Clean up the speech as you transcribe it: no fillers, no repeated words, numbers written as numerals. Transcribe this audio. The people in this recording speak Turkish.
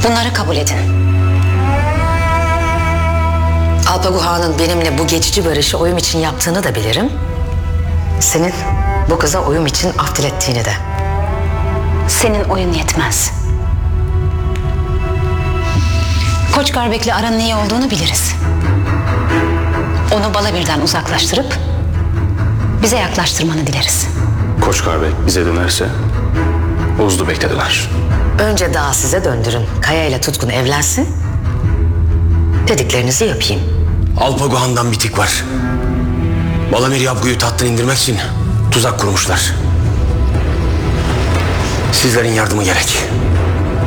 Bunları kabul edin. Alpagu Han'ın benimle bu geçici barışı oyum için yaptığını da bilirim. Senin bu kıza oyum için af dilettiğini de. Senin oyun yetmez. Koçgarbek'le aranın iyi olduğunu biliriz. Onu Balabir'den uzaklaştırıp bize yaklaştırmanı dileriz. Koçkar Bey bize dönerse Uzlu Bey de döner. Önce daha size döndürün. Kaya ile Tutkun evlensin. Dediklerinizi yapayım. Alpagu Han'dan bir tik var. Balamir Yabgu'yu tahttan indirmek için tuzak kurmuşlar. Sizlerin yardımı gerek.